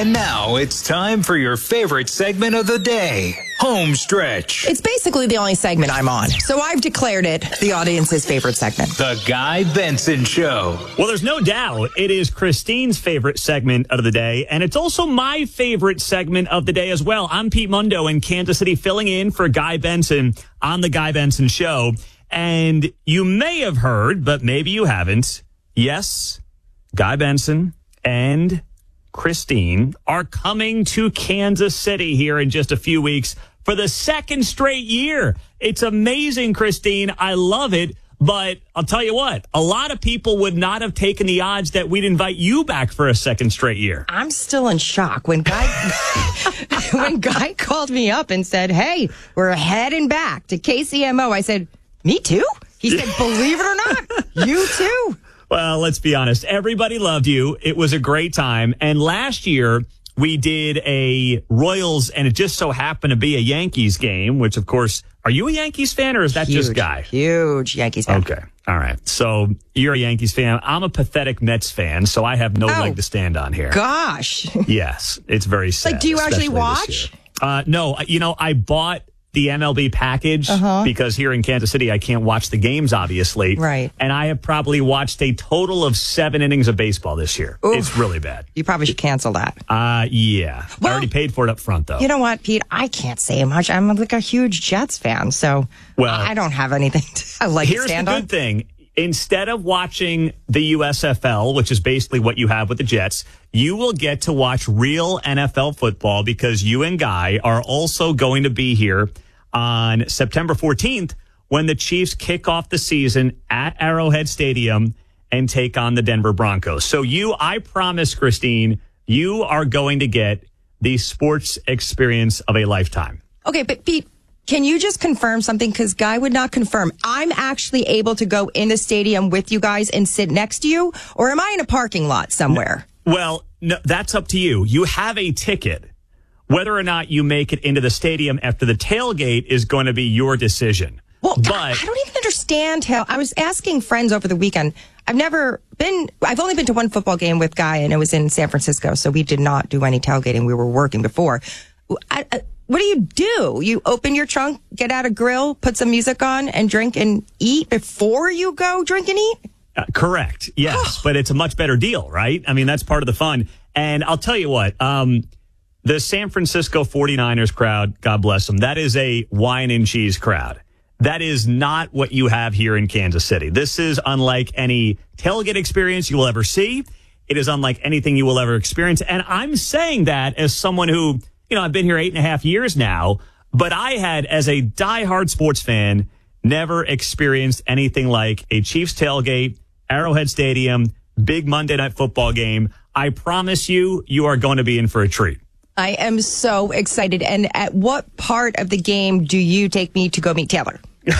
And now it's time for your favorite segment of the day, Home Stretch. It's basically the only segment I'm on, so I've declared it the audience's favorite segment. The Guy Benson Show. Well, there's no doubt it is Christine's favorite segment of the day, and it's also my favorite segment of the day as well. I'm Pete Mundo in Kansas City, filling in for Guy Benson on The Guy Benson Show. And you may have heard, but maybe you haven't. Yes, Guy Benson and Christine are coming to Kansas City here in just a few weeks for the second straight year. It's amazing, Christine. I love it. But I'll tell you what, a lot of people would not have taken the odds that we'd invite you back for a second straight year. I'm still in shock. When Guy called me up and said, hey, we're heading back to KCMO, I said, me too? He said, believe it or not, you too. Well, let's be honest. Everybody loved you. It was a great time. And last year, we did a Royals, and it just so happened to be a Yankees game, which, of course, are you a Yankees fan, or is that just Guy? Huge Yankees fan. Okay. All right. So you're a Yankees fan. I'm a pathetic Mets fan, so I have no leg to stand on here. Gosh. Yes. It's very sad. Like, do you actually watch? No. I bought the MLB package because here in Kansas City, I can't watch the games, obviously. Right. And I have probably watched a total of 7 innings of baseball this year. Oof. It's really bad. You probably should cancel that. Yeah. Well, I already paid for it up front, though. You know what, Pete? I can't say much. I'm like a huge Jets fan, so I don't have anything to stand on. Here's the good thing. Instead of watching the USFL, which is basically what you have with the Jets, you will get to watch real NFL football because you and Guy are also going to be here on September 14th when the Chiefs kick off the season at Arrowhead Stadium and take on the Denver Broncos. So I promise, Christine, you are going to get the sports experience of a lifetime. Okay, but Pete, can you just confirm something? Because Guy would not confirm. I'm actually able to go in the stadium with you guys and sit next to you? Or am I in a parking lot somewhere? No, that's up to you. You have a ticket. Whether or not you make it into the stadium after the tailgate is going to be your decision. Well, I don't even understand how. I was asking friends over the weekend. I've only been to one football game with Guy, and it was in San Francisco, so we did not do any tailgating. We were working before. What do? You open your trunk, get out a grill, put some music on, and drink and eat before you go drink and eat? Correct. Yes, but it's a much better deal, right? I mean, that's part of the fun. And I'll tell you what, the San Francisco 49ers crowd, God bless them, that is a wine and cheese crowd. That is not what you have here in Kansas City. This is unlike any tailgate experience you will ever see. It is unlike anything you will ever experience. And I'm saying that as someone who, I've been here 8.5 years now, but I had, as a diehard sports fan, never experienced anything like a Chiefs tailgate, Arrowhead Stadium, big Monday Night Football game. I promise you, you are going to be in for a treat. I am so excited. And at what part of the game do you take me to go meet Taylor?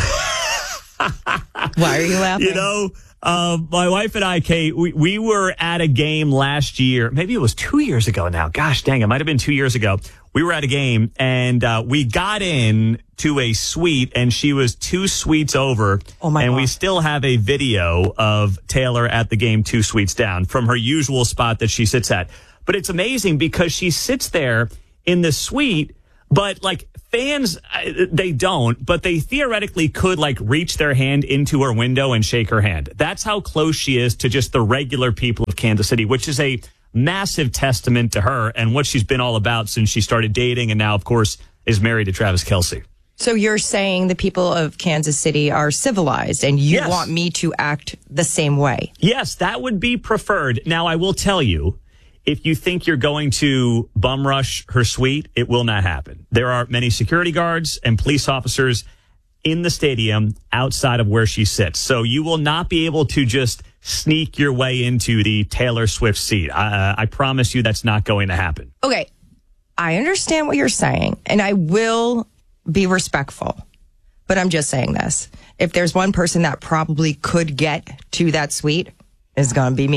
Why are you laughing? My wife and I, Kate, we were at a game last year. Maybe it was 2 years ago now. Gosh dang, it might have been 2 years ago. We were at a game, and we got in to a suite, and she was 2 suites over. Oh, my God. And we still have a video of Taylor at the game 2 suites down from her usual spot that she sits at. But it's amazing because she sits there in the suite, but like fans, they don't, but they theoretically could like reach their hand into her window and shake her hand. That's how close she is to just the regular people of Kansas City, which is a massive testament to her and what she's been all about since she started dating and now, of course, is married to Travis Kelce. So you're saying the people of Kansas City are civilized and you Yes. want me to act the same way? Yes, that would be preferred. Now, I will tell you, if you think you're going to bum rush her suite, it will not happen. There are many security guards and police officers in the stadium outside of where she sits. So you will not be able to just sneak your way into the Taylor Swift seat. I promise you that's not going to happen. Okay, I understand what you're saying, and I will be respectful. But I'm just saying this. If there's one person that probably could get to that suite, it's going to be me.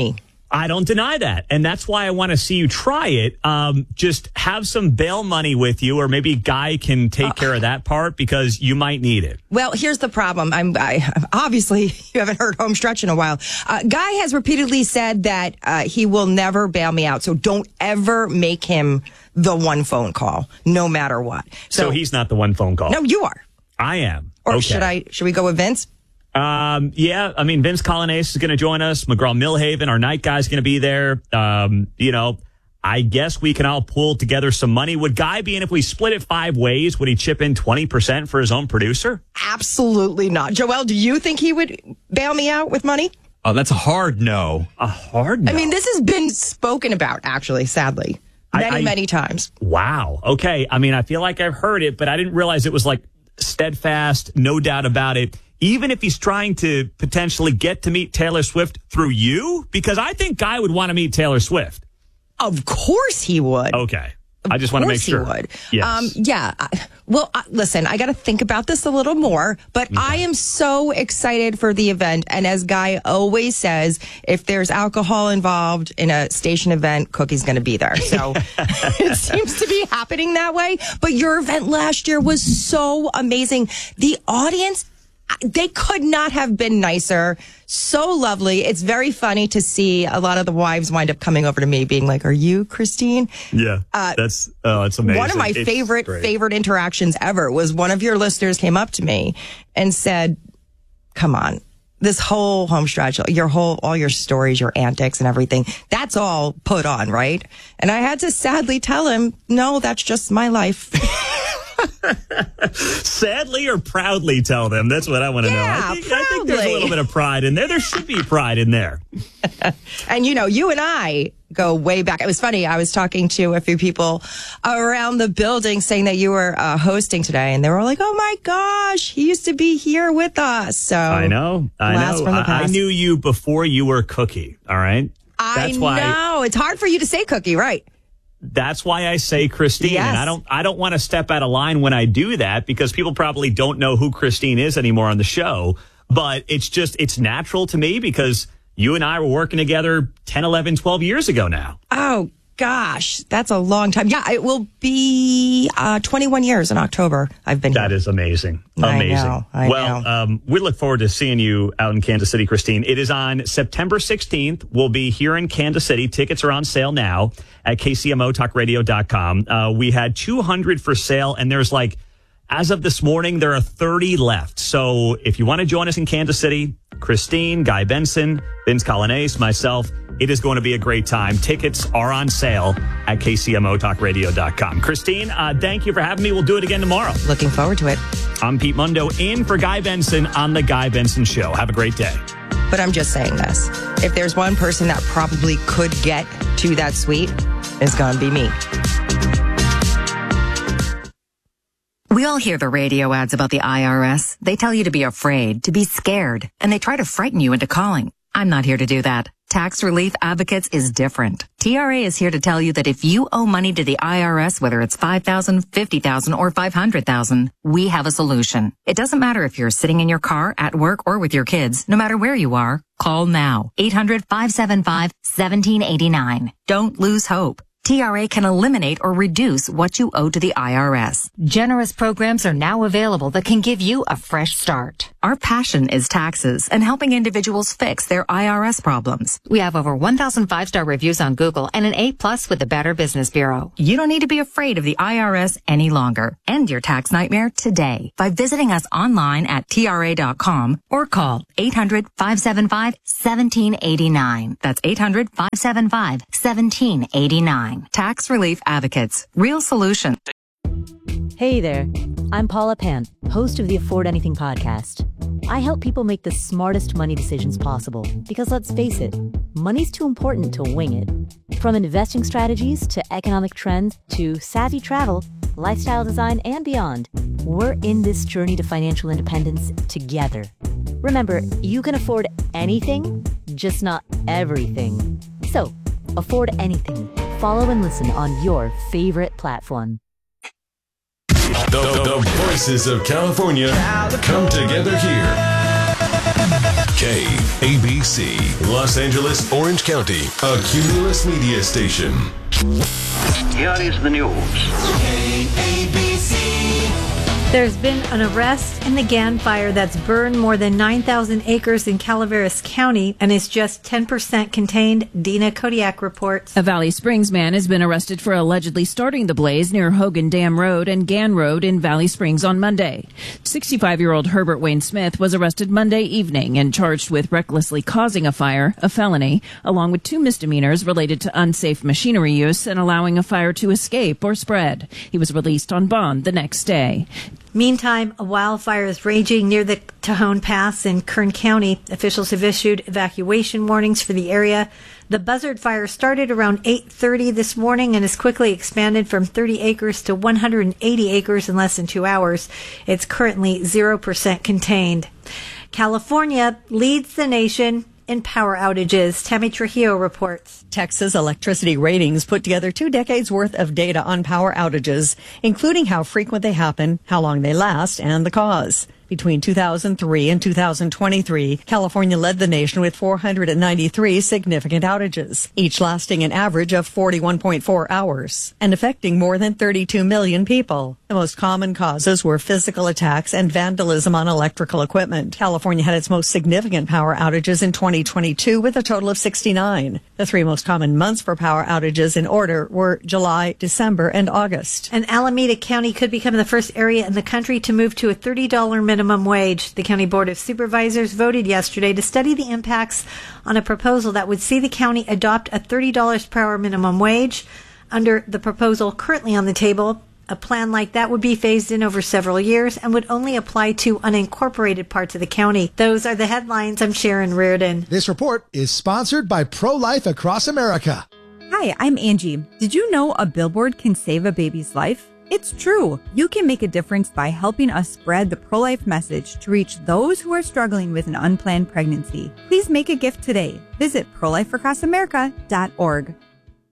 I don't deny that. And that's why I want to see you try it. Just have some bail money with you, or maybe Guy can take care of that part because you might need it. Well, here's the problem. Obviously, you haven't heard home stretch in a while. Guy has repeatedly said that he will never bail me out. So don't ever make him the one phone call, no matter what. So he's not the one phone call. No, you are. I am. Or okay. Should we go with Vince? Yeah, I mean, Vince Colonnese is going to join us. McGraw-Milhaven, our night guy's going to be there. I guess we can all pull together some money. Would Guy be in if we split it 5 ways? Would he chip in 20% for his own producer? Absolutely not. Joel, do you think he would bail me out with money? Oh, that's a hard no. A hard no? I mean, this has been spoken about, actually, sadly, many times. Wow. Okay. I mean, I feel like I've heard it, but I didn't realize it was like steadfast, no doubt about it. Even if he's trying to potentially get to meet Taylor Swift through you? Because I think Guy would want to meet Taylor Swift. Of course he would. Okay. I just want to make sure. He would. Yes. Yeah. Well, listen, I got to think about this a little more, but I am so excited for the event. And as Guy always says, if there's alcohol involved in a station event, Cookie's going to be there. So it seems to be happening that way. But your event last year was so amazing. The audience, they could not have been nicer. So lovely. It's very funny to see a lot of the wives wind up coming over to me being like, "Are you Christine?" Yeah. It's amazing. One of my favorite interactions ever was one of your listeners came up to me and said, "Come on, this whole home stretch, all your stories, your antics and everything, that's all put on, right?" And I had to sadly tell him, "No, that's just my life." Sadly or proudly tell them? That's what I want to know. I think there's a little bit of pride in there. There should be pride in there. And, you and I go way back. It was funny. I was talking to a few people around the building saying that you were hosting today, and they were like, "Oh, my gosh, he used to be here with us." So I know. I knew you before you were Cookie, all right? I know. It's hard for you to say Cookie, right? That's why I say Christine. Yes. And I don't want to step out of line when I do that because people probably don't know who Christine is anymore on the show. But it's natural to me because you and I were working together 10, 11, 12 years ago now. Oh, gosh, that's a long time. Yeah, it will be 21 years in October. I've been here. That is amazing. Amazing. I know. We look forward to seeing you out in Kansas City, Christine. It is on September 16th. We'll be here in Kansas City. Tickets are on sale now at KCMOtalkradio.com. We had 200 for sale, and there's as of this morning, there are 30 left. So if you want to join us in Kansas City, Christine, Guy Benson, Vince Colonnese, myself, it is going to be a great time. Tickets are on sale at KCMOtalkradio.com. Christine, thank you for having me. We'll do it again tomorrow. Looking forward to it. I'm Pete Mundo in for Guy Benson on The Guy Benson Show. Have a great day. But I'm just saying this. If there's one person that probably could get to that suite, it's going to be me. We all hear the radio ads about the IRS. They tell you to be afraid, to be scared, and they try to frighten you into calling. I'm not here to do that. Tax Relief Advocates is different. TRA is here to tell you that if you owe money to the IRS, whether it's $5,000, $50,000, or $500,000, we have a solution. It doesn't matter if you're sitting in your car, at work, or with your kids. No matter where you are, call now. 800-575-1789. Don't lose hope. TRA can eliminate or reduce what you owe to the IRS. Generous programs are now available that can give you a fresh start. Our passion is taxes and helping individuals fix their IRS problems. We have over 1,000 5-star reviews on Google and an A+ with the Better Business Bureau. You don't need to be afraid of the IRS any longer. End your tax nightmare today by visiting us online at TRA.com or call 800-575-1789. That's 800-575-1789. Tax Relief Advocates. Real solution. Hey there. I'm Paula Pan, host of the Afford Anything podcast. I help people make the smartest money decisions possible because let's face it, money's too important to wing it. From investing strategies to economic trends to savvy travel, lifestyle design, and beyond, we're in this journey to financial independence together. Remember, you can afford anything, just not everything. So, afford anything. Follow and listen on your favorite platform. The voices of California come together here. KABC, Los Angeles, Orange County, a Cumulus media station. Here is the news. KABC. There's been an arrest in the Gann fire that's burned more than 9,000 acres in Calaveras County and is just 10% contained. Dina Kodiak reports. A Valley Springs man has been arrested for allegedly starting the blaze near Hogan Dam Road and Gann Road in Valley Springs on Monday. 65-year-old Herbert Wayne Smith was arrested Monday evening and charged with recklessly causing a fire, a felony, along with 2 misdemeanors related to unsafe machinery use and allowing a fire to escape or spread. He was released on bond the next day. Meantime, a wildfire is raging near the Tejon Pass in Kern County. Officials have issued evacuation warnings for the area. The Buzzard fire started around 8:30 this morning and has quickly expanded from 30 acres to 180 acres in less than 2 hours. It's currently 0% contained. California leads the nation in power outages. Tammy Trujillo reports. Texas Electricity Ratings put together 2 decades worth of data on power outages, including how frequent they happen, how long they last, and the cause. Between 2003 and 2023, California led the nation with 493 significant outages, each lasting an average of 41.4 hours and affecting more than 32 million people. The most common causes were physical attacks and vandalism on electrical equipment. California had its most significant power outages in 2022 with a total of 69. The 3 most common months for power outages in order were July, December, and August. And Alameda County could become the first area in the country to move to a $30 minimum wage. The County Board of Supervisors voted yesterday to study the impacts on a proposal that would see the county adopt a $30 per hour minimum wage. Under the proposal currently on the table, a plan like that would be phased in over several years and would only apply to unincorporated parts of the county. Those are the headlines. I'm Sharon Reardon. This report is sponsored by Pro-Life Across America. Hi, I'm Angie. Did you know a billboard can save a baby's life? It's true. You can make a difference by helping us spread the pro-life message to reach those who are struggling with an unplanned pregnancy. Please make a gift today. Visit prolifeacrossamerica.org.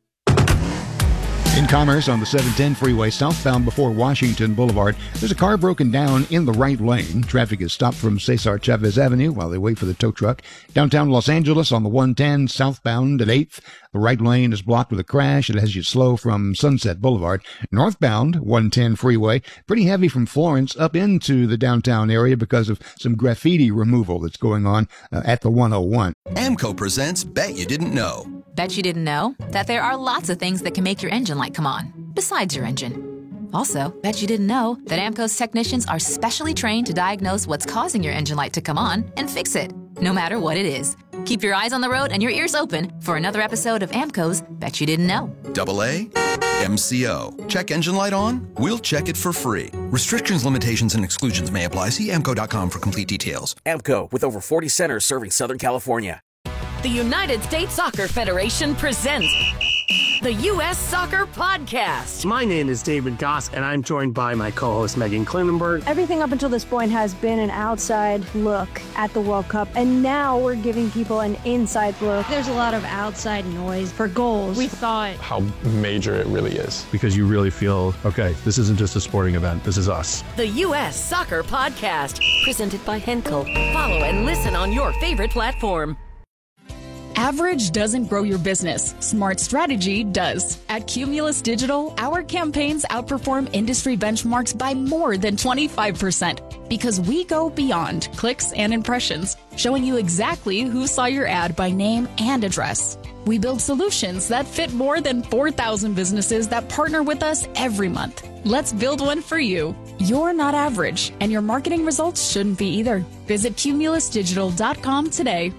In Commerce on the 710 freeway southbound before Washington Boulevard, there's a car broken down in the right lane. Traffic is stopped from Cesar Chavez Avenue while they wait for the tow truck. Downtown Los Angeles on the 110 southbound at 8th. The right lane is blocked with a crash. It has you slow from Sunset Boulevard. Northbound 110 freeway, pretty heavy from Florence up into the downtown area because of some graffiti removal that's going on at the 101. AMCO presents Bet You Didn't Know. Bet you didn't know that there are lots of things that can make your engine light come on, besides your engine. Also, bet you didn't know that AMCO's technicians are specially trained to diagnose what's causing your engine light to come on and fix it, no matter what it is. Keep your eyes on the road and your ears open for another episode of AMCO's Bet You Didn't Know. AA MCO. Check engine light on? We'll check it for free. Restrictions, limitations, and exclusions may apply. See AMCO.com for complete details. AMCO, with over 40 centers serving Southern California. The United States Soccer Federation presents the U.S. Soccer Podcast. My name is David Goss, and I'm joined by my co-host Megan Klinenberg. Everything up until this point has been an outside look at the World Cup, and now we're giving people an inside look. There's a lot of outside noise for goals. We thought how major it really is. Because you really feel, okay, this isn't just a sporting event, this is us. The U.S. Soccer Podcast, presented by Henkel. Follow and listen on your favorite platform. Average doesn't grow your business. Smart strategy does. At Cumulus Digital, our campaigns outperform industry benchmarks by more than 25% because we go beyond clicks and impressions, showing you exactly who saw your ad by name and address. We build solutions that fit more than 4,000 businesses that partner with us every month. Let's build one for you. You're not average, and your marketing results shouldn't be either. Visit cumulusdigital.com today.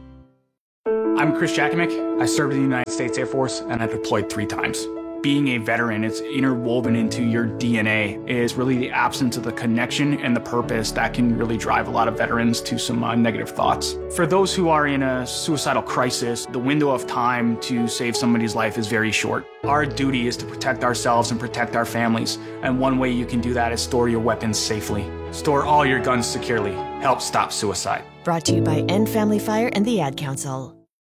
I'm Chris Jakimick. I served in the United States Air Force and I deployed 3 times. Being a veteran, it's interwoven into your DNA. It is really the absence of the connection and the purpose that can really drive a lot of veterans to some negative thoughts. For those who are in a suicidal crisis, the window of time to save somebody's life is very short. Our duty is to protect ourselves and protect our families. And one way you can do that is store your weapons safely. Store all your guns securely. Help stop suicide. Brought to you by End Family Fire and the Ad Council.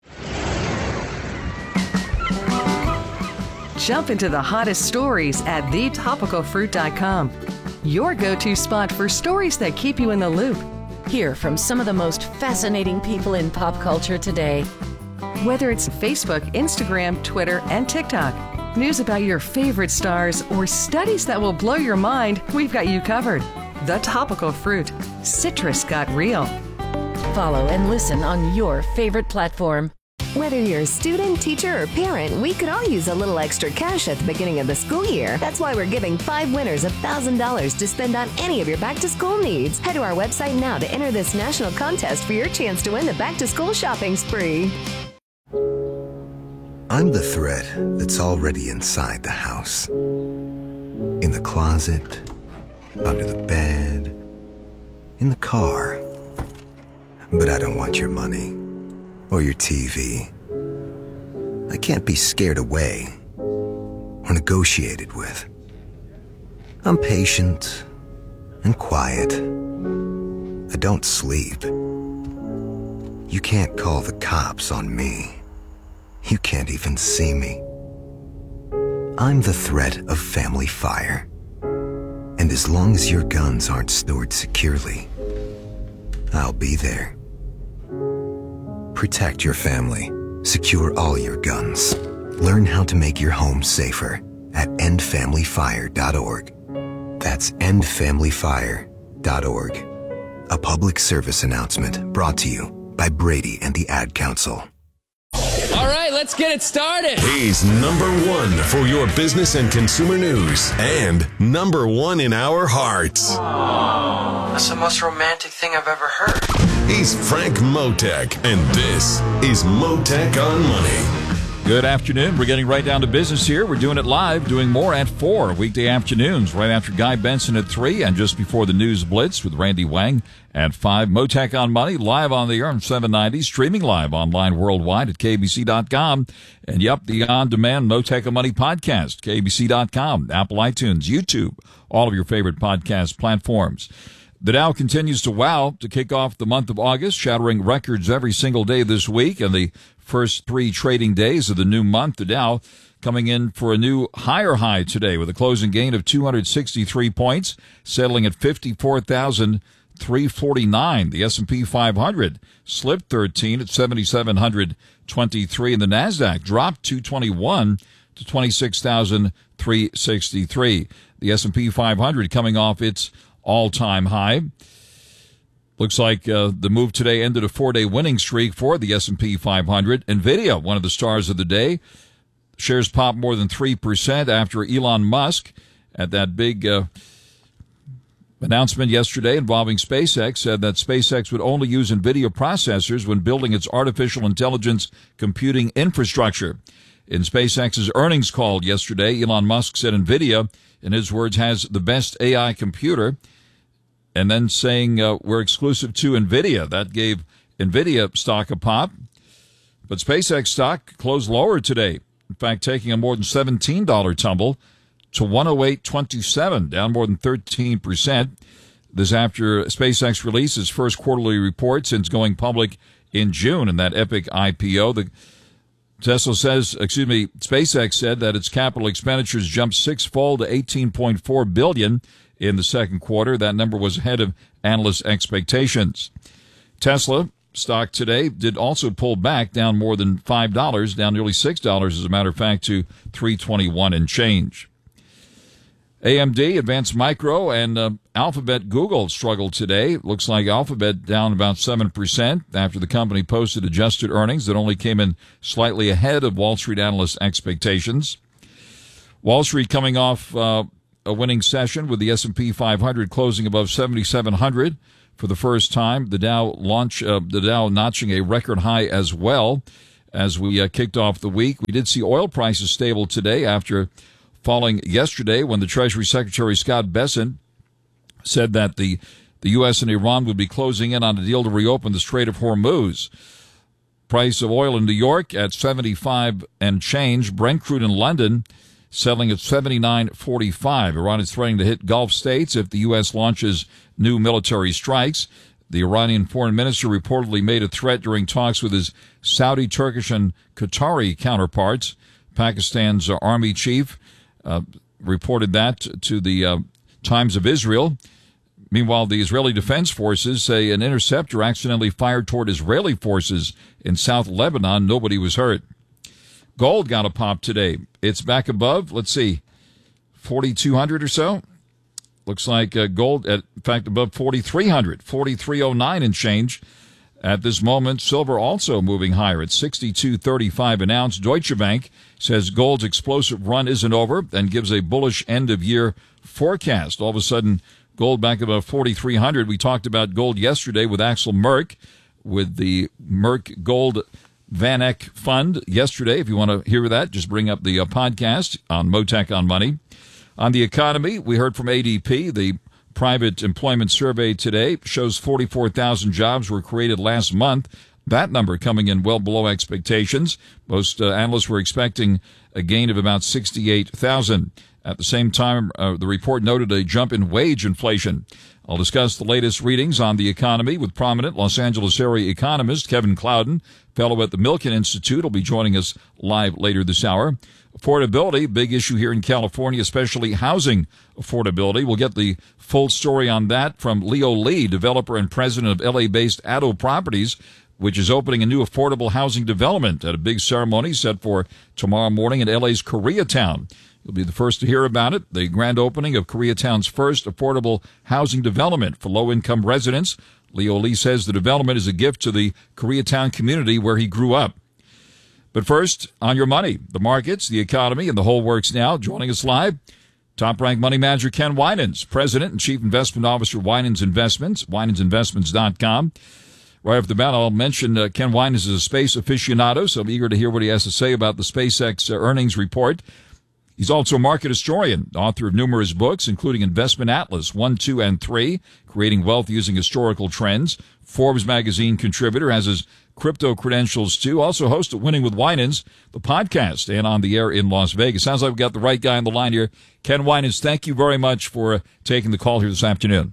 Jump into the hottest stories at thetopicalfruit.com. Your go-to spot for stories that keep you in the loop. Hear from some of the most fascinating people in pop culture today. Whether it's Facebook, Instagram, Twitter, and TikTok, news about your favorite stars, or studies that will blow your mind, we've got you covered. The Topical Fruit. Citrus got real. Follow and listen on your favorite platform. Whether you're a student, teacher, or parent, we could all use a little extra cash at the beginning of the school year. That's why we're giving 5 winners $1,000 to spend on any of your back-to-school needs. Head to our website now to enter this national contest for your chance to win the back-to-school shopping spree. I'm the thread that's already inside the house. In the closet, under the bed, in the car. But I don't want your money. Or your TV. I can't be scared away or negotiated with. I'm patient and quiet. I don't sleep. You can't call the cops on me. You can't even see me. I'm the threat of family fire. And as long as your guns aren't stored securely, I'll be there. Protect your family. Secure all your guns. Learn how to make your home safer at endfamilyfire.org. That's endfamilyfire.org. A public service announcement brought to you by Brady and the Ad Council. All right, let's get it started. He's number one for your business and consumer news and number one in our hearts. That's the most romantic thing I've ever heard. He's Frank Motek, and this is Motek on Money. Good afternoon. We're getting right down to business here. We're doing it live, doing more at 4 weekday afternoons, right after Guy Benson at 3 and just before the News Blitz with Randy Wang at 5. Motek on Money, live on the air on 790, streaming live online worldwide at KBC.com. And, yep, the on-demand Motek on Money podcast, KBC.com, Apple iTunes, YouTube, all of your favorite podcast platforms. The Dow continues to wow to kick off the month of August, shattering records every single day this week. And the first 3 trading days of the new month, the Dow coming in for a new higher high today with a closing gain of 263 points, settling at 54,349. The S&P 500 slipped 13 at 7,723, and the NASDAQ dropped 221 to 26,363. The S&P 500 coming off its all-time high. Looks like the move today ended a 4-day winning streak for the S&P 500. NVIDIA, one of the stars of the day. Shares popped more than 3% after Elon Musk, at that big announcement yesterday involving SpaceX, said that SpaceX would only use NVIDIA processors when building its artificial intelligence computing infrastructure. In SpaceX's earnings call yesterday, Elon Musk said NVIDIA, in his words, has the best AI computer, and then saying we're exclusive to NVIDIA. That gave NVIDIA stock a pop. But SpaceX stock closed lower today. In fact, taking a more than $17 tumble to 108.27, down more than 13%. This after SpaceX released its first quarterly report since going public in June in that epic IPO. SpaceX said that its capital expenditures jumped sixfold to $18.4 billion in the second quarter. That number was ahead of analyst expectations. Tesla stock today did also pull back, down more than $5, down nearly $6, as a matter of fact, to $321 and change. AMD, Advanced Micro, and Alphabet Google struggled today. Looks like Alphabet down about 7% after the company posted adjusted earnings that only came in slightly ahead of Wall Street analyst expectations. Wall Street coming off a winning session with the S&P 500 closing above 7,700 for the first time. The Dow notching a record high as well as we kicked off the week. We did see oil prices stable today after falling yesterday when the Treasury Secretary Scott Bessent said that the U.S. and Iran would be closing in on a deal to reopen the Strait of Hormuz. Price of oil in New York at 75 and change. Brent crude in London settling at 79.45. Iran is threatening to hit Gulf states if the U.S. launches new military strikes. The Iranian foreign minister reportedly made a threat during talks with his Saudi, Turkish, and Qatari counterparts. Pakistan's army chief reported that to the Times of Israel. Meanwhile, the Israeli Defense Forces say an interceptor accidentally fired toward Israeli forces in South Lebanon. Nobody was hurt. Gold got a pop today. It's back above, let's see, 4,200 or so. Looks like gold, in fact, above 4,300, 4,309 and change at this moment. Silver also moving higher at 62.35 an ounce. Deutsche Bank says gold's explosive run isn't over and gives a bullish end-of-year forecast. All of a sudden, gold back above 4,300. We talked about gold yesterday with Axel Merck, with the Merck Gold Van Eck Fund yesterday. If you want to hear that, just bring up the podcast on Motec on Money. On the economy, we heard from ADP. The private employment survey today shows 44,000 jobs were created last month. That number coming in well below expectations. Most analysts were expecting a gain of about 68,000. At the same time, the report noted a jump in wage inflation. I'll discuss the latest readings on the economy with prominent Los Angeles area economist Kevin Clouden, fellow at the Milken Institute, will be joining us live later this hour. Affordability, big issue here in California, especially housing affordability. We'll get the full story on that from Leo Lee, developer and president of LA-based Addo Properties, which is opening a new affordable housing development at a big ceremony set for tomorrow morning in LA's Koreatown. You'll be the first to hear about it, the grand opening of Koreatown's first affordable housing development for low-income residents. Leo Lee says the development is a gift to the Koreatown community where he grew up. But first, on your money, the markets, the economy, and the whole works now. Joining us live, top-ranked money manager Ken Winans, president and chief investment officer Winans Investments, winansinvestments.com. Right off the bat, I'll mention Ken Winans is a space aficionado, so I'm eager to hear what he has to say about the SpaceX earnings report. He's also a market historian, author of numerous books, including Investment Atlas 1, 2, and 3, Creating Wealth Using Historical Trends. Forbes magazine contributor, has his crypto credentials too. Also host of Winning with Winans, the podcast, and on the air in Las Vegas. Sounds like we got the right guy on the line here. Ken Winans, thank you very much for taking the call here this afternoon.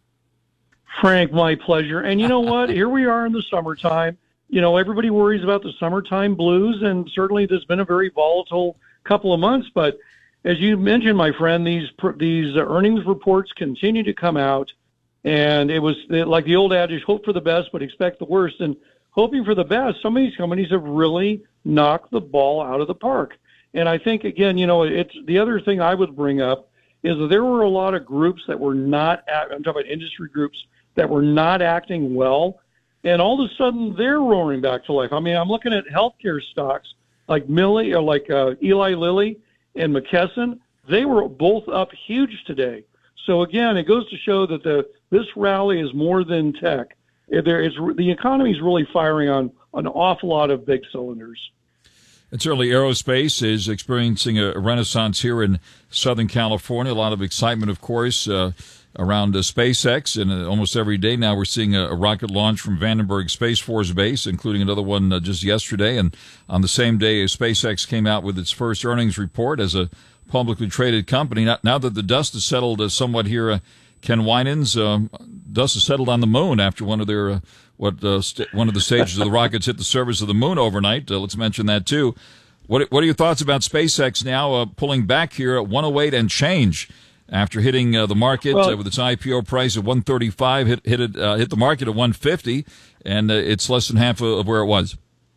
Frank, my pleasure. And you know what? Here we are in the summertime. You know, everybody worries about the summertime blues, and certainly there's been a very volatile couple of months. But as you mentioned, my friend, these earnings reports continue to come out, and it was like the old adage, hope for the best but expect the worst. And hoping for the best, some of these companies have really knocked the ball out of the park. And I think, again, you know, it's the other thing I would bring up is that there were a lot of groups that were not, I'm talking about industry groups, that were not acting well, and all of a sudden they're roaring back to life. I mean, I'm looking at healthcare stocks like Eli Lilly and McKesson. They were both up huge today. So again, it goes to show that this rally is more than tech. The economy is really firing on an awful lot of big cylinders. And certainly aerospace is experiencing a renaissance here in Southern California. A lot of excitement, of course, around SpaceX, and almost every day now we're seeing a rocket launch from Vandenberg Space Force Base, including another one just yesterday. And on the same day, SpaceX came out with its first earnings report as a publicly traded company. Now that the dust has settled somewhat here, Ken Winans, dust has settled on the moon after one of their one of the stages of the rockets hit the surface of the moon overnight. Let's mention that too. What are your thoughts about SpaceX now pulling back here at 108 and change? After hitting the market with its IPO price at 135, hit the market at 150, and it's less than half of where it was.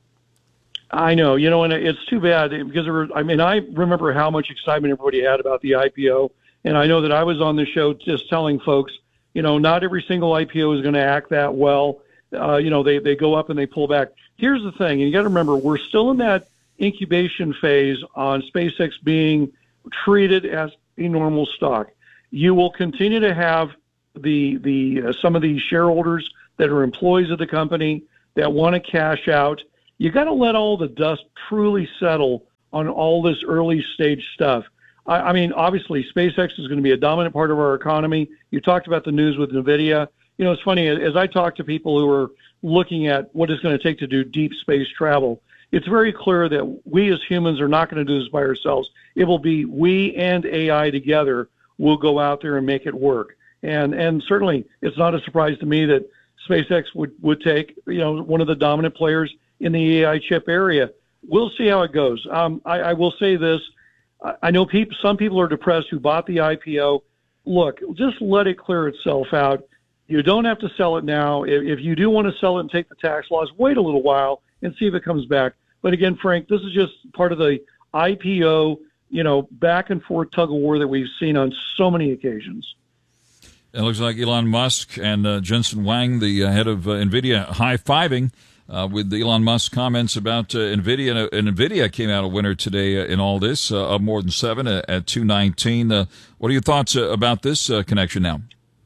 I know, you know, and it's too bad because I remember how much excitement everybody had about the IPO, and I know that I was on the show just telling folks, you know, not every single IPO is going to act that well. You know, they go up and they pull back. Here's the thing, and you got to remember, we're still in that incubation phase on SpaceX being treated as a normal stock. You will continue to have some of these shareholders that are employees of the company that want to cash out. You got to let all the dust truly settle on all this early stage stuff. I mean, obviously, SpaceX is going to be a dominant part of our economy. You talked about the news with NVIDIA. You know, it's funny, as I talk to people who are looking at what it's going to take to do deep space travel, it's very clear that we as humans are not going to do this by ourselves. It will be we and AI together will go out there and make it work. And certainly it's not a surprise to me that SpaceX would take, you know, one of the dominant players in the AI chip area. We'll see how it goes. I will say this. I know some people are depressed who bought the IPO. look, just let it clear itself out. You don't have to sell it now. If you do want to sell it and take the tax loss, wait a little while and see if it comes back. But again, Frank, this is just part of the IPO, back and forth tug of war that we've seen on so many occasions. It looks like Elon Musk and Jensen Huang, the head of NVIDIA, high-fiving with Elon Musk's comments about NVIDIA. And NVIDIA came out a winner today in all this, up more than 7 at 219. What are your thoughts about this connection now?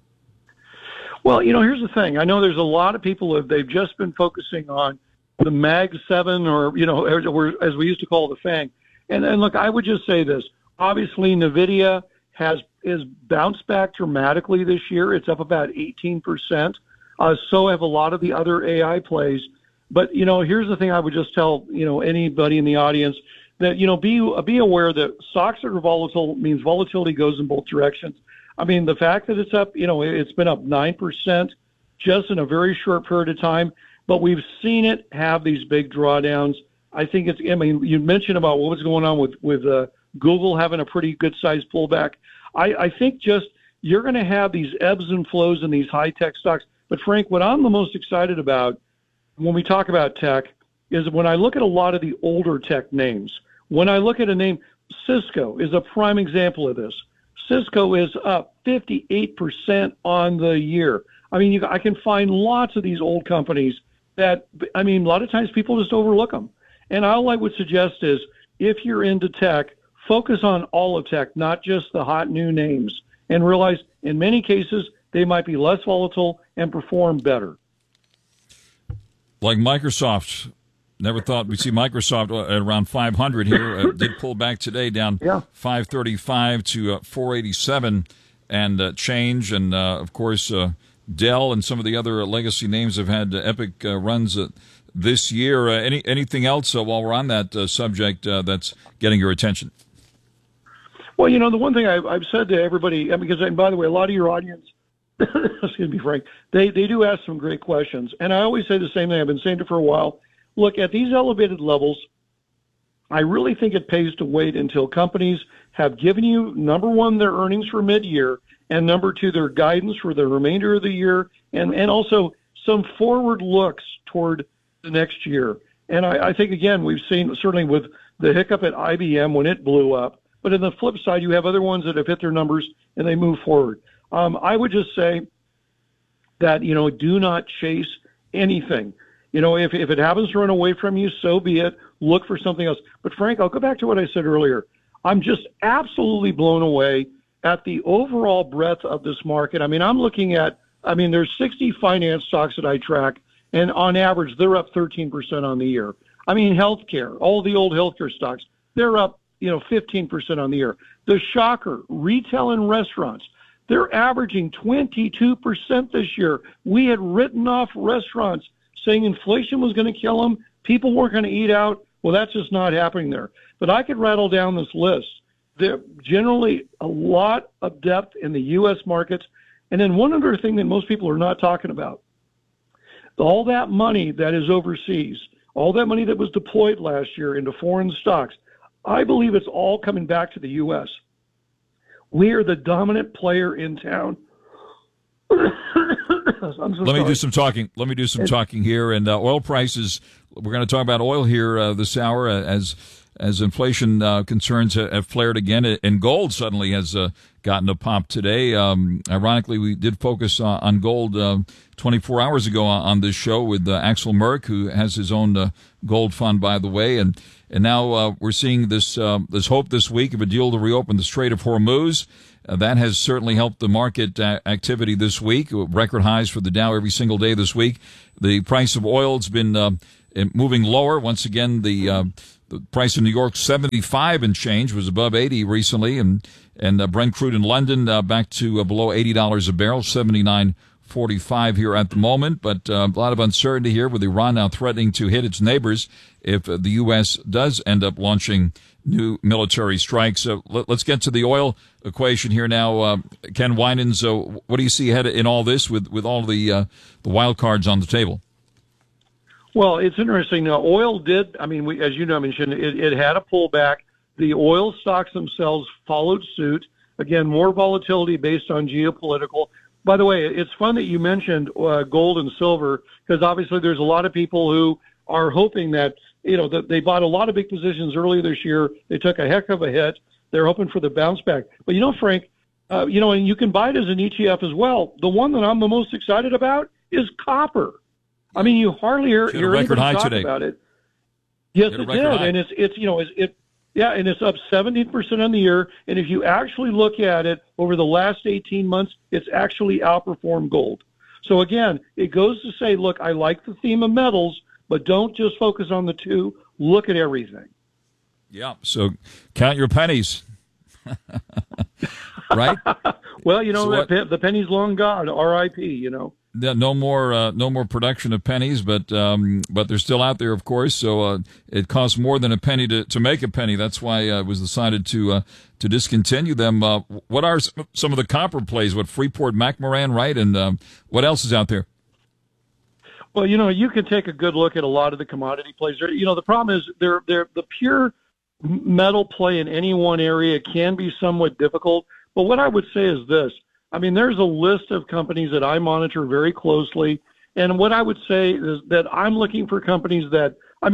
Well, here's the thing. I know there's a lot of people, they've just been focusing on the Mag 7 or, as we used to call the FANG. And look, I would just say this. Obviously, NVIDIA is bounced back dramatically this year. It's up about 18%. So have a lot of the other AI plays. But, here's the thing I would just tell, anybody in the audience that, be aware that stocks that are volatile means volatility goes in both directions. I mean, the fact that it's up, it's been up 9% just in a very short period of time, but we've seen it have these big drawdowns. I think you mentioned about what was going on with Google having a pretty good-sized pullback. I think just you're going to have these ebbs and flows in these high-tech stocks. But, Frank, what I'm the most excited about when we talk about tech is when I look at a lot of the older tech names. When I look at a name, Cisco is a prime example of this. Cisco is up 58% on the year. I mean, I can find lots of these old companies that, a lot of times people just overlook them. And all I would suggest is if you're into tech, focus on all of tech, not just the hot new names, and realize in many cases they might be less volatile and perform better. Like Microsoft. Never thought we'd see Microsoft at around 500 here. Did pull back today, down 535 to 487 and change. And, of course, Dell and some of the other legacy names have had epic runs this year. Anything else while we're on that subject that's getting your attention? Well, the one thing I've said to everybody, because, and by the way, a lot of your audience, excuse me, Frank, they do ask some great questions. And I always say the same thing. I've been saying it for a while. Look, at these elevated levels, I really think it pays to wait until companies have given you, number one, their earnings for mid-year, and number two, their guidance for the remainder of the year, and also some forward looks toward the next year. And I think, again, we've seen certainly with the hiccup at IBM when it blew up, but on the flip side, you have other ones that have hit their numbers and they move forward. I would just say that, do not chase anything. If it happens to run away from you, so be it. Look for something else. But, Frank, I'll go back to what I said earlier. I'm just absolutely blown away at the overall breadth of this market. I'm looking at, there's 60 finance stocks that I track, and on average, they're up 13% on the year. Healthcare, all the old healthcare stocks, they're up, 15% on the year. The shocker, retail and restaurants, they're averaging 22% this year. We had written off restaurants saying inflation was going to kill them, people weren't going to eat out. Well, that's just not happening there. But I could rattle down this list. There generally a lot of depth in the U.S. markets. And then one other thing that most people are not talking about, all that money that is overseas, all that money that was deployed last year into foreign stocks, I believe it's all coming back to the U.S. We are the dominant player in town. Let me do some talking here. And oil prices, we're going to talk about oil here this hour as inflation concerns have flared again. And gold suddenly has gotten a pop today. Ironically, we did focus on gold 24 hours ago on this show with Axel Merck, who has his own gold fund, by the way. And now we're seeing this hope this week of a deal to reopen the Strait of Hormuz. That has certainly helped the market activity this week. Record highs for the Dow every single day this week. The price of oil has been moving lower. Once again, the price in New York, 75 and change, was above 80 recently. And Brent crude in London back to below $80 a barrel, 79.45 here at the moment. But a lot of uncertainty here with Iran now threatening to hit its neighbors if the U.S. does end up launching new military strikes. So let's get to the oil equation here now. Ken Winans, what do you see ahead in all this with all the wild cards on the table? Well, it's interesting. Oil did, as you know, mentioned, it had a pullback. The oil stocks themselves followed suit. Again, more volatility based on geopolitical. By the way, it's fun that you mentioned gold and silver, because obviously there's a lot of people who are hoping that, that they bought a lot of big positions earlier this year. They took a heck of a hit. They're hoping for the bounce back. But, Frank, and you can buy it as an ETF as well. The one that I'm the most excited about is copper. I mean, you hardly hear anybody talk today about it. Yes, it did. High. And it's up 17% on the year. And if you actually look at it over the last 18 months, it's actually outperformed gold. So again, it goes to say, look, I like the theme of metals, but don't just focus on the two. Look at everything. Yeah. So count your pennies. Right? Well, the penny's long gone. R.I.P. Yeah, no more production of pennies, but they're still out there, of course. So it costs more than a penny to make a penny. That's why it was decided to discontinue them. What are some of the copper plays? What, Freeport, McMoran, right? And what else is out there? Well, you can take a good look at a lot of the commodity plays. The problem is they're the pure metal play in any one area can be somewhat difficult. But what I would say is this. I mean, there's a list of companies that I monitor very closely. And what I would say is that I'm looking for companies that,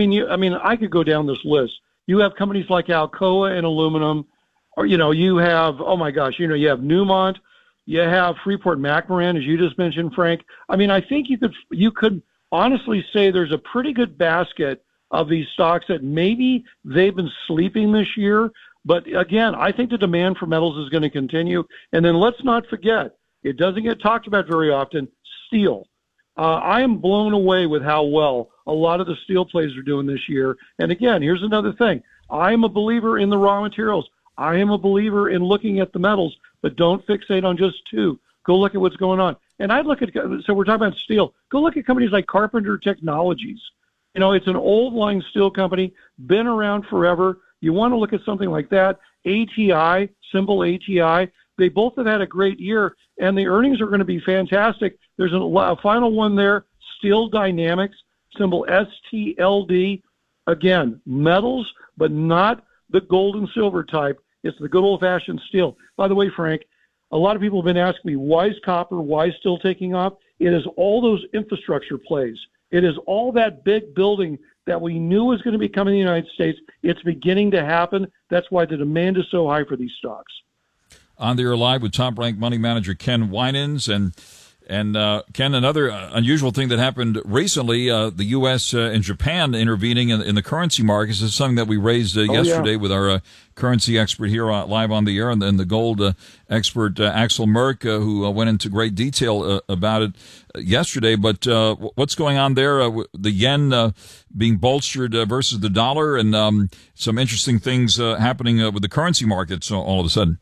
I could go down this list. You have companies like Alcoa and aluminum, or, you have, you have Newmont, you have Freeport McMoran, as you just mentioned, Frank. I mean, I think you could honestly say there's a pretty good basket of these stocks that maybe they've been sleeping this year. But again, I think the demand for metals is going to continue. And then let's not forget, it doesn't get talked about very often, steel. I am blown away with how well a lot of the steel plays are doing this year. And again, here's another thing. I am a believer in the raw materials. I am a believer in looking at the metals, but don't fixate on just two. Go look at what's going on. And I'd look at, so we're talking about steel. Go look at companies like Carpenter Technologies. It's an old line steel company, been around forever. You want to look at something like that. ATI, symbol ATI, they both have had a great year, and the earnings are going to be fantastic. There's a final one there, Steel Dynamics, symbol STLD. Again, metals, but not the gold and silver type. It's the good old-fashioned steel. By the way, Frank, a lot of people have been asking me, why is copper, why is steel taking off? It is all those infrastructure plays. It is all that big building that we knew was going to be coming in the United States. It's beginning to happen. That's why the demand is so high for these stocks. On the air live with top-ranked money manager Ken Winans. And Ken, another unusual thing that happened recently, the U.S. and Japan intervening in the currency markets is something that we raised yesterday with our currency expert here live on the air, and the gold expert Axel Merck, who went into great detail about it yesterday. But what's going on there? The yen being bolstered versus the dollar, and some interesting things happening with the currency markets all of a sudden.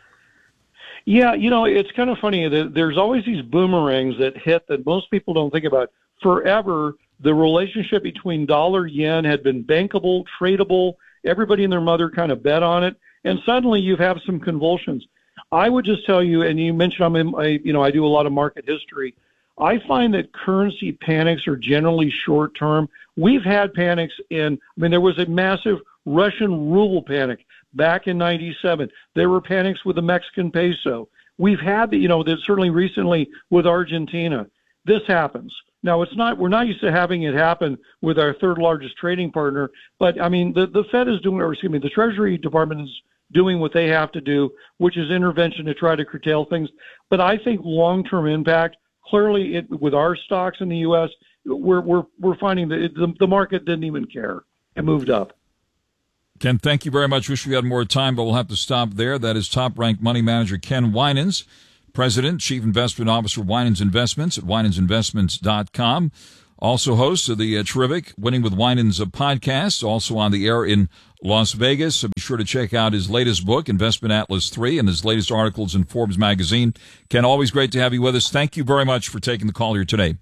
Yeah, it's kind of funny that there's always these boomerangs that hit that most people don't think about. Forever, the relationship between dollar yen had been bankable, tradable. Everybody and their mother kind of bet on it, and suddenly you have some convulsions. I would just tell you, and you mentioned I do a lot of market history. I find that currency panics are generally short term. We've had panics there was a massive Russian ruble panic back in 97. There were panics with the Mexican peso. We've had certainly recently with Argentina. This happens. Now, we're not used to having it happen with our third largest trading partner, but the Fed is doing, the Treasury Department is doing what they have to do, which is intervention to try to curtail things. But I think long-term impact, clearly with our stocks in the U.S., we're finding that the market didn't even care. It moved up. Ken, thank you very much. Wish we had more time, but we'll have to stop there. That is top-ranked money manager Ken Winans, President, Chief Investment Officer, Winans Investments at winansinvestments.com. Also host of the terrific Winning with Winans podcast, also on the air in Las Vegas. So be sure to check out his latest book, Investment Atlas 3, and his latest articles in Forbes magazine. Ken, always great to have you with us. Thank you very much for taking the call here today.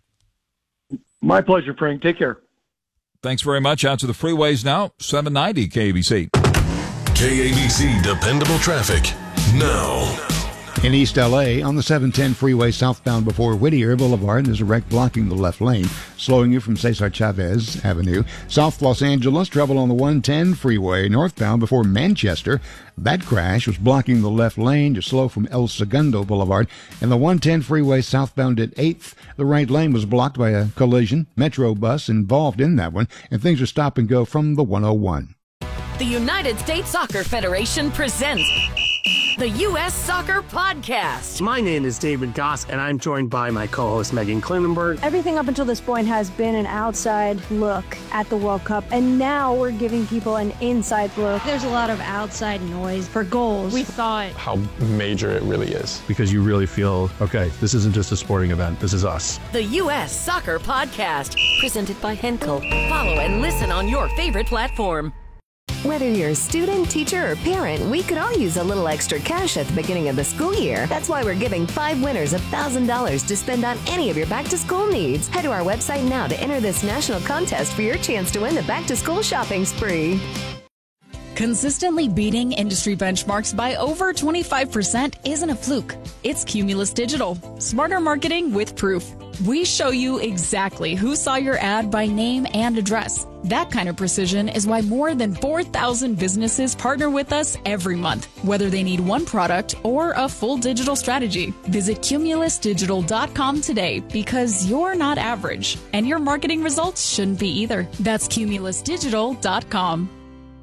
My pleasure, Frank. Take care. Thanks very much. Out to the freeways now, 790 KABC. KABC Dependable Traffic now. In East L.A., on the 710 freeway southbound before Whittier Boulevard, there's a wreck blocking the left lane, slowing you from Cesar Chavez Avenue. South Los Angeles, trouble on the 110 freeway northbound before Manchester. That crash was blocking the left lane to slow from El Segundo Boulevard. And the 110 freeway southbound at 8th, the right lane was blocked by a collision. Metro bus involved in that one, and things are stop and go from the 101. The United States Soccer Federation presents the U.S. Soccer Podcast. My name is David Goss, and I'm joined by my co-host Megan Klinenberg. Everything up until this point has been an outside look at the World Cup, and now we're giving people an inside look. There's a lot of outside noise for goals. We thought how major it really is. Because you really feel, okay, this isn't just a sporting event, this is us. The U.S. Soccer Podcast, presented by Henkel. Follow and listen on your favorite platform. Whether you're a student, teacher, or parent, we could all use a little extra cash at the beginning of the school year. That's why we're giving 5 winners $1,000 to spend on any of your back-to-school needs. Head to our website now to enter this national contest for your chance to win the back-to-school shopping spree. Consistently beating industry benchmarks by over 25% isn't a fluke. It's Cumulus Digital. Smarter marketing with proof. We show you exactly who saw your ad by name and address. That kind of precision is why more than 4,000 businesses partner with us every month, whether they need one product or a full digital strategy. Visit cumulusdigital.com today because you're not average, and your marketing results shouldn't be either. That's cumulusdigital.com.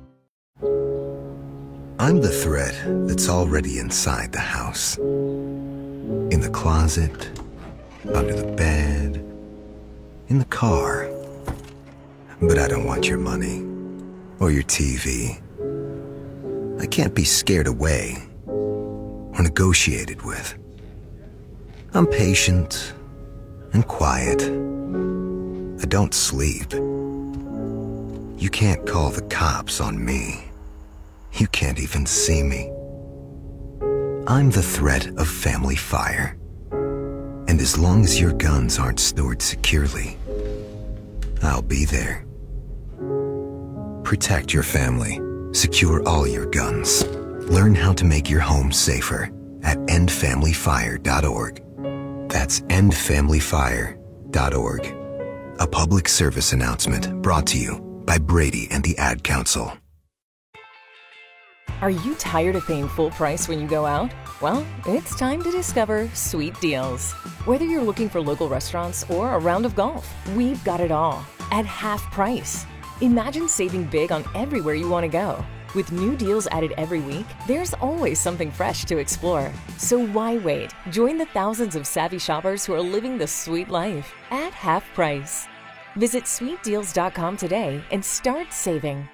I'm the thread that's already inside the house. In the closet, under the bed, in the car. But I don't want your money or your TV. I can't be scared away or negotiated with. I'm patient and quiet. I don't sleep. You can't call the cops on me. You can't even see me. I'm the threat of family fire. And as long as your guns aren't stored securely, I'll be there. Protect your family. Secure all your guns. Learn how to make your home safer at endfamilyfire.org. That's endfamilyfire.org. A public service announcement brought to you by Brady and the Ad Council. Are you tired of paying full price when you go out? Well, it's time to discover Sweet Deals. Whether you're looking for local restaurants or a round of golf, we've got it all at half price. Imagine saving big on everywhere you want to go. With new deals added every week, there's always something fresh to explore. So why wait? Join the thousands of savvy shoppers who are living the sweet life at half price. Visit sweetdeals.com today and start saving.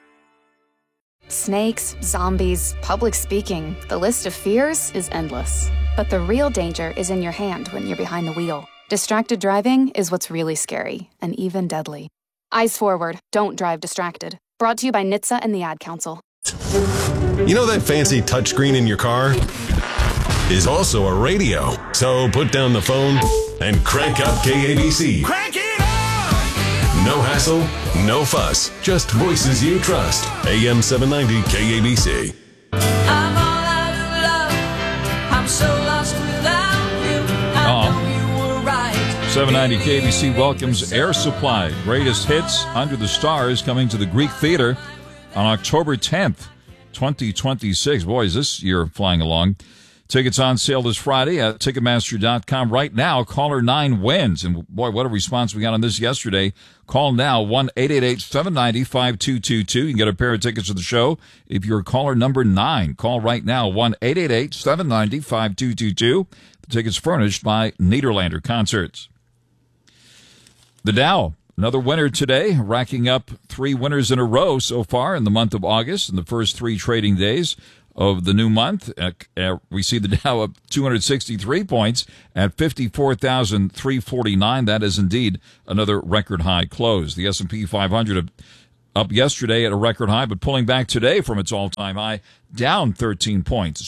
Snakes, zombies, public speaking, the list of fears is endless. But the real danger is in your hand when you're behind the wheel. Distracted driving is what's really scary and even deadly. Eyes forward, don't drive distracted. Brought to you by NHTSA and the Ad Council. You know that fancy touchscreen in your car is also a radio. So put down the phone and crank up KABC. Crank it up! No hassle, no fuss, just voices you trust. AM 790 KABC. I'm all out of love. I'm so lost without you. I know you were right. 790 KBC welcomes Air Supply. Greatest hits Under the Stars coming to the Greek Theater on October 10th, 2026. Boy, is this year flying along. Tickets on sale this Friday at Ticketmaster.com. Right now, caller 9 wins. And boy, what a response we got on this yesterday. Call now, 1-888-790-5222. You can get a pair of tickets to the show if you're caller number 9. Call right now, 1-888-790-5222. The tickets furnished by Nederlander Concerts. The Dow, another winner today, racking up 3 winners in a row so far in the month of August in the first 3 trading days of the new month. We see the Dow up 263 points at 54,349. That is indeed another record high close. The S&P 500 up yesterday at a record high, but pulling back today from its all-time high, down 13 points,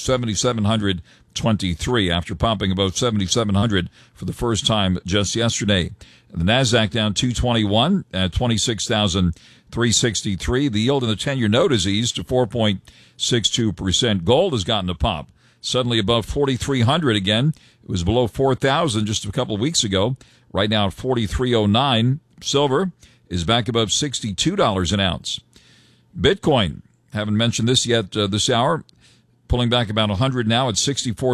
7,723 after popping above 7,700 for the first time just yesterday. The Nasdaq down 221 at 26,363. The yield in the 10-year note has eased to 4.62%. Gold has gotten a pop, suddenly above 4,300 again. It was below 4,000 just a couple of weeks ago. Right now, 4,309. Silver is back above $62 an ounce. Bitcoin, haven't mentioned this yet this hour, pulling back about 100 now at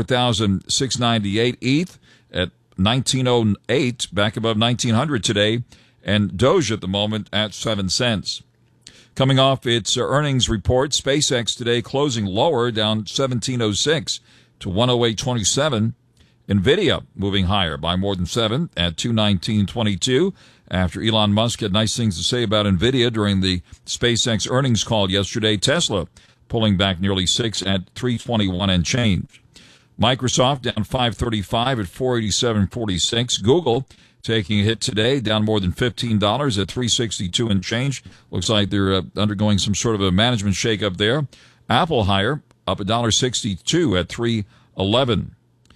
64,698. ETH at 1908, back above 1,900 today. And Doge at the moment at 7 cents. Coming off its earnings report, SpaceX today closing lower, down 1706 to 108.27. NVIDIA moving higher by more than 7 at 219.22 after Elon Musk had nice things to say about NVIDIA during the SpaceX earnings call yesterday. Tesla pulling back nearly 6 at 321 and change. Microsoft down 535 at 487.46. Google taking a hit today, down more than $15 at 362 and change. Looks like they're undergoing some sort of a management shakeup there. Apple higher, up $1.62 at 311.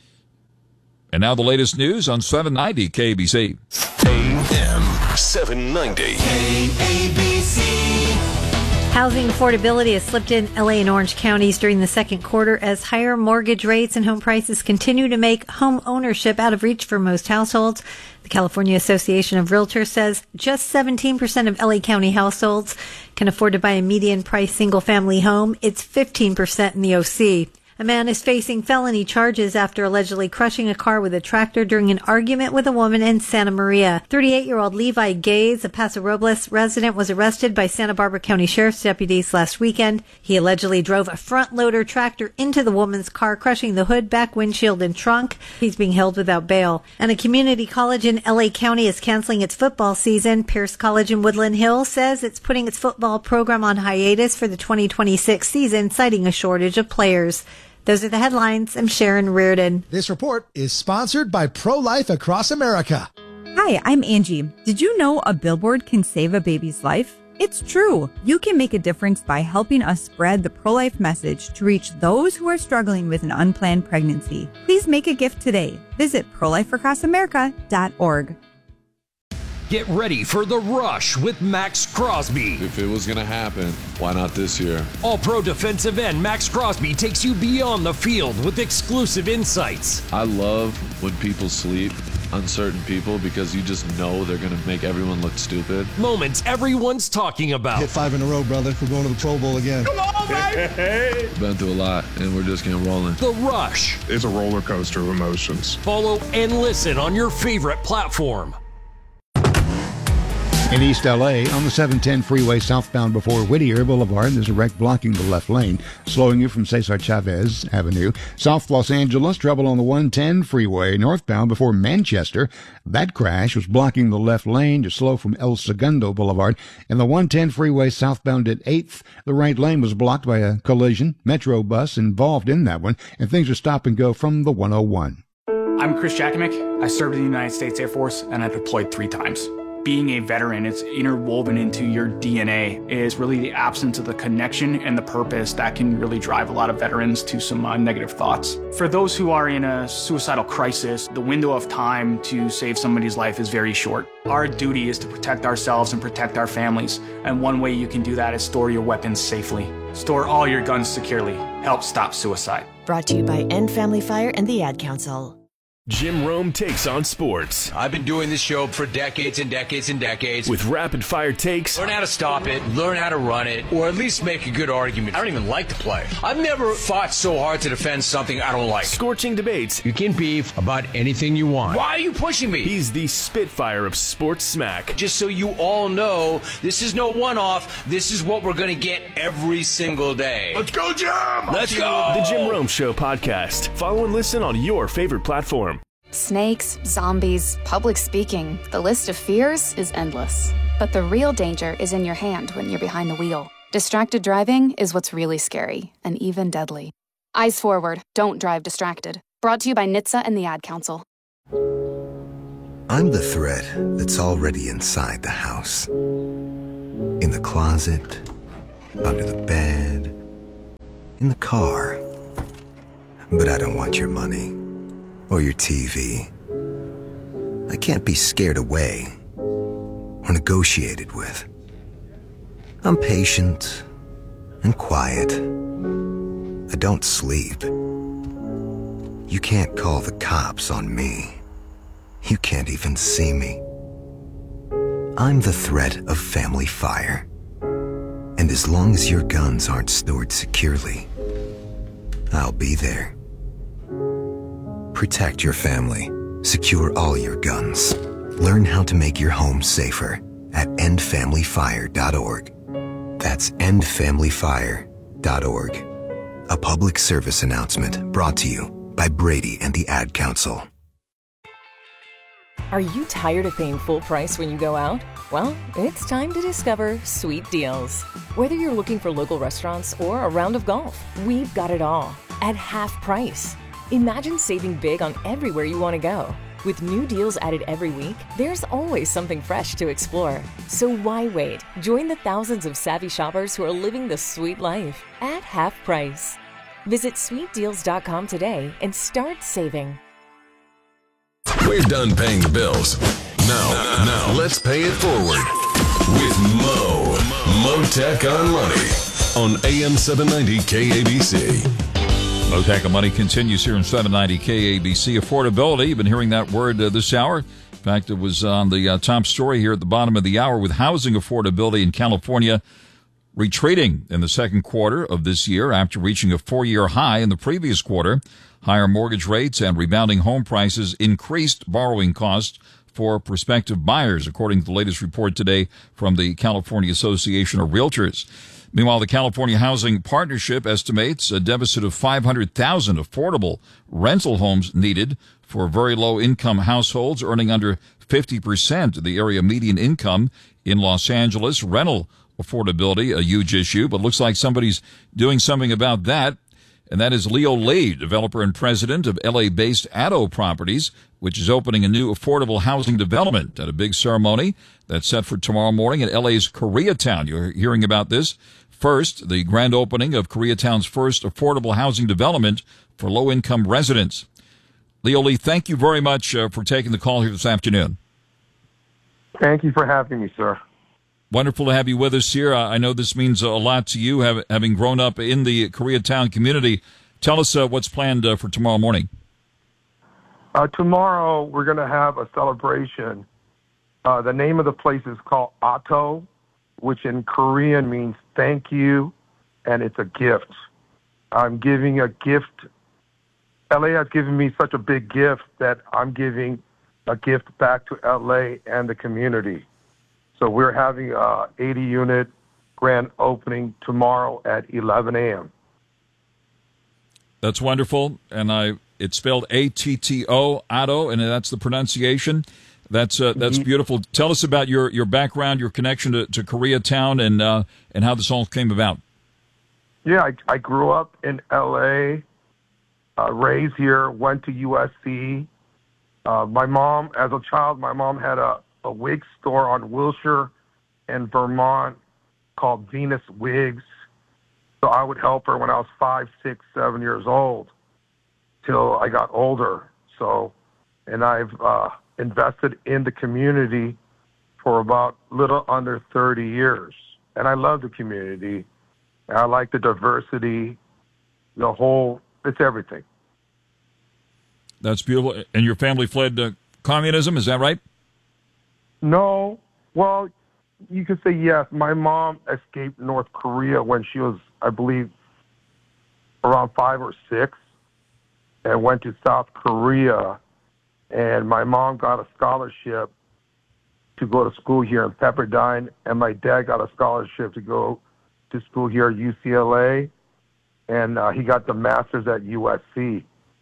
And now the latest news on 790 KABC. AM 790 KABC. Housing affordability has slipped in LA and Orange counties during the second quarter as higher mortgage rates and home prices continue to make home ownership out of reach for most households. The California Association of Realtors says just 17% of LA County households can afford to buy a median price single family home. It's 15% in the OC. A man is facing felony charges after allegedly crushing a car with a tractor during an argument with a woman in Santa Maria. 38-year-old Levi Gaze, a Paso Robles resident, was arrested by Santa Barbara County Sheriff's deputies last weekend. He allegedly drove a front-loader tractor into the woman's car, crushing the hood, back windshield, and trunk. He's being held without bail. And a community college in LA County is canceling its football season. Pierce College in Woodland Hills says it's putting its football program on hiatus for the 2026 season, citing a shortage of players. Those are the headlines. I'm Sharon Reardon. This report is sponsored by Pro-Life Across America. Hi, I'm Angie. Did you know a billboard can save a baby's life? It's true. You can make a difference by helping us spread the pro-life message to reach those who are struggling with an unplanned pregnancy. Please make a gift today. Visit prolifeacrossamerica.org. Get ready for The Rush with Max Crosby. If it was going to happen, why not this year? All-pro defensive end Max Crosby takes you beyond the field with exclusive insights. I love when people sleep, uncertain people, because you just know they're going to make everyone look stupid. Moments everyone's talking about. Hit 5 in a row, brother. We're going to the Pro Bowl again. Come on, baby! Been through a lot, and we're just getting rolling. The Rush. It's a roller coaster of emotions. Follow and listen on your favorite platform. In East LA, on the 710 freeway southbound before Whittier Boulevard, there's a wreck blocking the left lane, slowing you from Cesar Chavez Avenue. South Los Angeles, trouble on the 110 freeway northbound before Manchester. That crash was blocking the left lane, just slow from El Segundo Boulevard. And the 110 freeway southbound at 8th, the right lane was blocked by a collision. Metro bus involved in that one, and things are stop and go from the 101. I'm Chris Jakimick. I served in the United States Air Force, and I deployed 3 times. Being a veteran, it's interwoven into your DNA. It is really the absence of the connection and the purpose that can really drive a lot of veterans to some negative thoughts. For those who are in a suicidal crisis, the window of time to save somebody's life is very short. Our duty is to protect ourselves and protect our families. And one way you can do that is store your weapons safely. Store all your guns securely. Help stop suicide. Brought to you by End Family Fire and the Ad Council. Jim Rome takes on sports. I've been doing this show for decades and decades and decades. With rapid-fire takes. Learn how to stop it, learn how to run it, or at least make a good argument. I don't even like to play. I've never fought so hard to defend something I don't like. Scorching debates. You can beef about anything you want. Why are you pushing me? He's the Spitfire of sports smack. Just so you all know, this is no one-off. This is what we're going to get every single day. Let's go, Jim! Let's go! The Jim Rome Show podcast. Follow and listen on your favorite platform. Snakes, zombies, public speaking, the list of fears is endless. But the real danger is in your hand when you're behind the wheel. Distracted driving is what's really scary and even deadly. Eyes forward, don't drive distracted. Brought to you by NHTSA and the Ad Council. I'm the threat that's already inside the house. In the closet, under the bed, in the car. But I don't want your money. Or your TV. I can't be scared away or negotiated with. I'm patient and quiet. I don't sleep. You can't call the cops on me. You can't even see me. I'm the threat of family fire. And as long as your guns aren't stored securely, I'll be there. Protect your family. Secure all your guns. Learn how to make your home safer at endfamilyfire.org. That's endfamilyfire.org. A public service announcement brought to you by Brady and the Ad Council. Are you tired of paying full price when you go out? Well, it's time to discover Sweet Deals. Whether you're looking for local restaurants or a round of golf, we've got it all at half price. Imagine saving big on everywhere you want to go. With new deals added every week, there's always something fresh to explore. So why wait? Join the thousands of savvy shoppers who are living the sweet life at half price. Visit sweetdeals.com today and start saving. We're done paying the bills. Now, let's pay it forward with Mo-Tech on Money on AM 790 KABC. Mo-Tech on Money continues here in 790 KABC. Affordability, you've been hearing that word this hour. In fact, it was on the top story here at the bottom of the hour, with housing affordability in California retreating in the second quarter of this year after reaching a 4-year high in the previous quarter. Higher mortgage rates and rebounding home prices increased borrowing costs for prospective buyers, according to the latest report today from the California Association of Realtors. Meanwhile, the California Housing Partnership estimates a deficit of 500,000 affordable rental homes needed for very low-income households earning under 50% of the area median income in Los Angeles. Rental affordability, a huge issue, but looks like somebody's doing something about that. And that is Leo Lee, developer and president of LA-based Addo Properties, which is opening a new affordable housing development at a big ceremony that's set for tomorrow morning at LA's Koreatown. You're hearing about this first, the grand opening of Koreatown's first affordable housing development for low-income residents. Leo Lee, thank you very much for taking the call here this afternoon. Thank you for having me, sir. Wonderful to have you with us here. I know this means a lot to you, having grown up in the Koreatown community. Tell us what's planned for tomorrow morning. Tomorrow, we're going to have a celebration. The name of the place is called Atto, which in Korean means thank you, and it's a gift. I'm giving a gift. LA has given me such a big gift that I'm giving a gift back to LA and the community. So we're having a 80-unit grand opening tomorrow at 11 a.m. That's wonderful, and it's spelled A-T-T-O, Atto, and that's the pronunciation. That's beautiful. Tell us about your background, your connection to Koreatown, and how this all came about. Yeah, I grew up in L.A., raised here, went to USC. My mom, as a child, had a wig store on Wilshire in Vermont called Venus Wigs. So I would help her when I was 5, 6, 7 years old till I got older. And I've invested in the community for about little under 30 years. And I love the community. And I like the diversity, it's everything. That's beautiful. And your family fled communism, is that right? No. Well, you could say yes. My mom escaped North Korea when she was, I believe, around 5 or 6, and went to South Korea. And my mom got a scholarship to go to school here in Pepperdine, and my dad got a scholarship to go to school here at UCLA, and he got the master's at USC.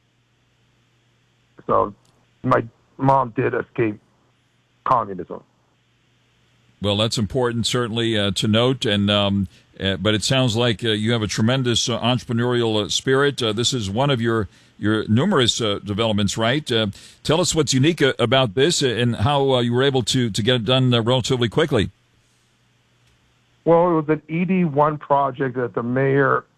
So my mom did escape communism. Well, that's important, certainly, to note. But it sounds like you have a tremendous entrepreneurial spirit. This is one of your numerous developments, right? Tell us what's unique about this and how you were able to get it done relatively quickly. Well, it was an ED1 project that the mayor